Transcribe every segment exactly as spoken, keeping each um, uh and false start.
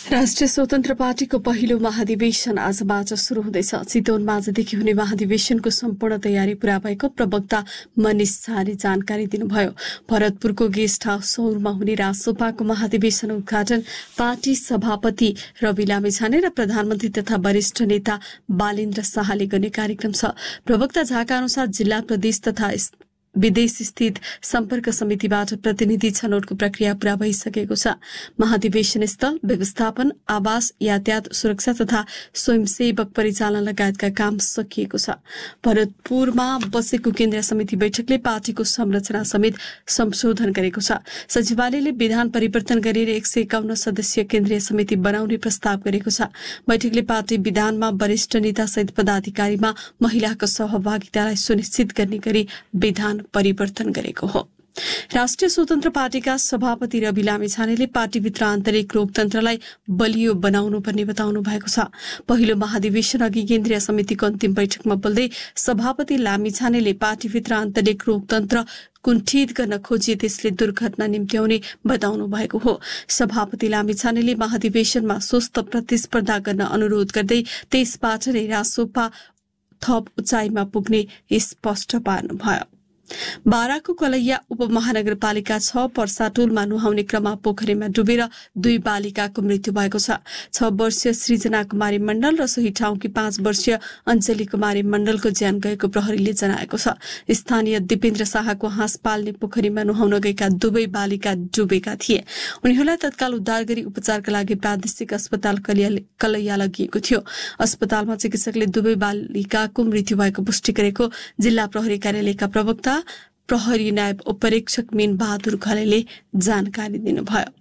राष्ट्रिय स्वतन्त्र पार्टीको पहिलो महाधिवेशन आजबाट शुरू हुँदैछ। चितवनमा आजदेखि हुने महाधिवेशनको सम्पूर्ण तयारी पूरा भएको प्रवक्ता मनिष झाले जानकारी दिनुभयो। भरतपुरको गेस्ट हाउस सौरमा हुने रासोपाको महाधिवेशन उद्घाटन पार्टी सभापति रवि लामिछाने र प्रधानमन्त्री तथा वरिष्ठ नेता बालेन्द्र शाहले गर्ने कार्यक्रम छ। प्रवक्ता झाका अनुसार जिल्ला, प्रदेश तथा विदेश स्थित सम्पर्क समितिबाट प्रतिनिधि छनौटको प्रक्रिया पूरा भइसकेको छ। महाधिवेशन स्थल व्यवस्थापन, आवास, यातायात सुरक्षा तथा स्वयंसेवक परिचालन लगायतका काम सकिएको छ। भरतपुरमा बसेको केन्द्रीय समिति बैठकले पार्टीको संरचना समेत संशोधन गरेको छ। सचिवालयले विधान परिवर्तन गरेर एक सय एकाउन्न सदस्यीय केन्द्रीय समिति बनाउने प्रस्ताव गरेको छ। बैठकले पार्टी विधानमा वरिष्ठ नेता सहित पदाधिकारीमा महिलाको सहभागितालाई सुनिश्चित गर्ने गरी विधान परिवर्तन गरेको हो। राष्ट्रिय स्वतन्त्र पार्टीका सभापति रवि लामिछानेले पार्टीभित्र आन्तरिक लोकतन्त्रलाई बलियो बनाउनु पर्ने बताउनु भएको छ। पहिलो महाधिवेशन अघि केन्द्रीय समितिको अन्तिम बैठकमा बोल्दै सभापति लामिछानेले पार्टीभित्र आन्तरिक लोकतन्त्र कुण्ठित गर्न खोजिए त्यसले दुर्घटना निम्त्याउने बताउनु भएको हो। सभापति लामिछानेले महाधिवेशनमा स्वस्थ प्रतिस्पर्धा गर्न अनुरोध गर्दै त्यसबाट नै रासोपा थप उचाइमा पुग्ने स्पष्ट पार्नुभयो। बाराको कलैया उपमहानगरपालिका छ पर्साटोलमा नुहाउने क्रममा पोखरीमा डुबेर दुई बालिकाको मृत्यु भएको छ। छ वर्षीय सृजना कुमारी मण्डल र सोही ठाउँकी पाँच वर्षीय अञ्जली कुमारी मण्डलको ज्यान गएको प्रहरीले जनाएको छ। स्थानीय दिपेन्द्र शाहको हाँस पाल्ने पोखरीमा नुहाउन गएका दुवै बालिका डुबेका थिए। उनीहरूलाई तत्काल उद्धार गरी उपचारका लागि प्रादेशिक अस्पताल कलैया लगिएको थियो। अस्पतालमा चिकित्सकले दुवै बालिकाको मृत्यु भएको पुष्टि गरेको जिल्ला प्रहरी कार्यालयका प्रवक्ता प्रहरी नायब उपरीक्षक मीन बहादुर खलेले जानकारी दिनुभयो।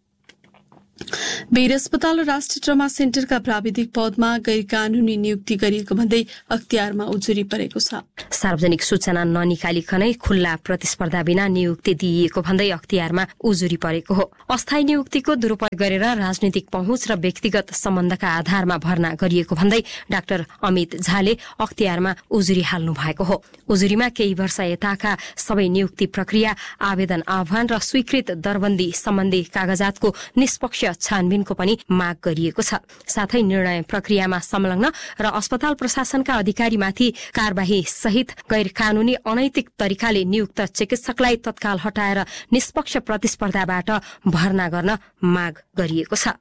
वीर अस्पताल र राष्ट्रिय ट्रमा सेन्टरका प्राविधिक पदमा गैर कानूनी नियुक्ति गरिएको भन्दै अख्तियारमा उजुरी परेको छ। सार्वजनिक सूचना ननिकालिकनै खुल्ला प्रतिस्पर्धा बिना नियुक्ति दिइएको भन्दै अख्तियारमा उजुरी परेको हो। अस्थायी नियुक्तिको दुरूपयोग गरेर राजनीतिक पहुँच र व्यक्तिगत सम्बन्धका आधारमा भर्ना गरिएको भन्दै डाक्टर अमित झाले अख्तियारमा उजुरी हाल्नु भएको हो। उजुरीमा केही वर्ष यताका सबै नियुक्ति प्रक्रिया, आवेदन आह्वान र स्वीकृत दरबन्दी सम्बन्धी कागजातको निष्पक्ष छानबिनको पनि माग गरिएको छ। साथै निर्णय प्रक्रियामा संलग्न र अस्पताल प्रशासनका अधिकारीमाथि कार्यवाही सहित गैर कानूनी अनैतिक तरिकाले नियुक्त चिकित्सकलाई तत्काल हटाएर निष्पक्ष प्रतिस्पर्धाबाट भर्ना गर्न माग गरिएको छ।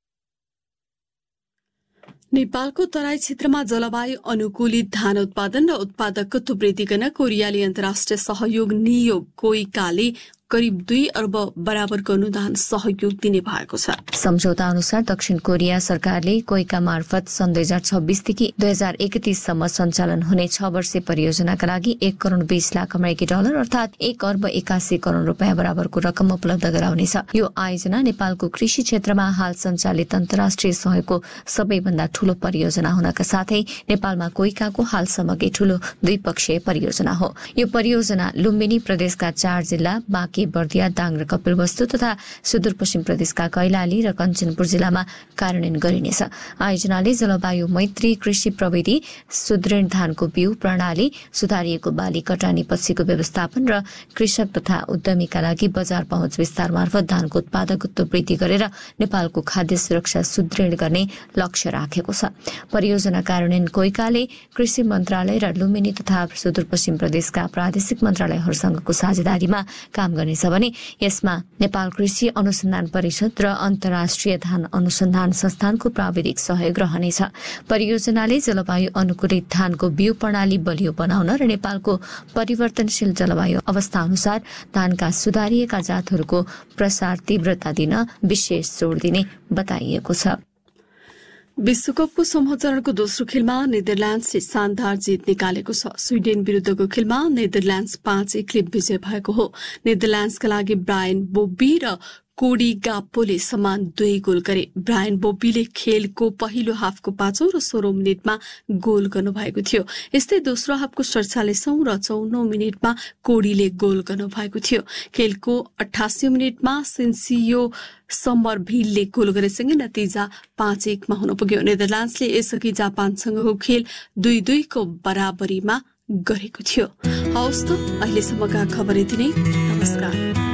नेपालको तराई क्षेत्रमा जलवायु अनुकूलित धान उत्पादन र उत्पादकत्व वृद्धि गर्न कोरियाली अन्तर्राष्ट्रिय सहयोग नियोग कोइकाले करिब दुई अर्ब बराबरको अनुदान सहयोग दिने भएको छ। सम्झौता अनुसार दक्षिण कोरिया सरकारले कोइका मार्फत सन् दुई हजार छब्बीसदेखि दुई हजार एकतीससम्म सञ्चालन हुने छ वर्षीय परियोजनाका लागि एक करोड़ बीस लाख अमेरिकी डलर अर्थात एक अर्ब एकासी करोड़ रुपियाँ बराबरको रकम उपलब्ध गराउनेछ। यो आयोजना नेपालको कृषि क्षेत्रमा हाल सञ्चालित अन्तर्राष्ट्रिय सहयोगको सबैभन्दा ठूलो परियोजना हुनका साथै नेपालमा कोइकाको हालसम्मकै ठूलो द्विपक्षीय परियोजना हो। यो परियोजना लुम्बिनी प्रदेशका चार जिल्ला बाँकी बर्दिया, दाङ र कपिलवस्तु तथा सुदूरपश्चिम प्रदेशका कैलाली र कञ्चनपुर जिल्लामा कार्यान्वयन गरिनेछ। आयोजनाले जलवायु मैत्री कृषि प्रविधि, सुदृढ धानको बिउ प्रणाली, सुधारिएको बाली कटानी पछिको व्यवस्थापन र कृषक तथा उद्यमीका लागि बजार पहुँच विस्तार मार्फत धानको उत्पादकत्व वृद्धि गरेर नेपालको खाद्य सुरक्षा सुदृढ गर्ने लक्ष्य राखेको छ। परियोजना कार्यान्वयन कोइकाले कृषि मन्त्रालय र लुम्बिनी तथा सुदूरपश्चिम प्रदेशका प्रादेशिक मन्त्रालयहरूसँगको साझेदारीमा काम गर्ने छ भने यसमा नेपाल कृषि अनुसन्धान परिषद र अन्तर्राष्ट्रिय धान अनुसन्धान संस्थानको प्राविधिक सहयोग रहनेछ। परियोजनाले जलवायु अनुकूलित धानको बिउ प्रणाली बलियो बनाउन र नेपालको परिवर्तनशील जलवायु अवस्था अनुसार धानका सुधारिएका जातहरूको प्रसार तीव्रता दिन विशेष जोड़ दिने बताइएको छ। विश्वकपको समूह चरणको दोस्रो खेलमा नेदरल्याण्डसले शानदार जित निकालेको छ। स्वीडेन विरुद्धको खेलमा नेदरल्याण्ड्स पाँच एकले विजय भएको हो। नेदरल्याण्ड्सका लागि ब्रायन बोब्बी र कोडी गाप्पोले समान दुई गोल गरे। ब्रायन बोब्बीले खेलको पहिलो हाफको पाँचौं र सोह्रौं मिनटमा गोल गर्नुभएको थियो। यस्तै दोस्रो हाफको सडचालिसौं र चौन्नौ मिनटमा कोडीले गोल गर्नुभएको थियो। खेलको अठासी मिनटमा सेन्सियो समरभिलले गोल गरेसँगै नतिजा पाँच एकमा हुन पुग्यो। नेदरल्याण्ड्सले यसअघि जापानसँगको खेल दुई दुईको बराबरीमा गरेको थियो। हवस् त अहिलेसम्मका खबर यति नै। नमस्कार।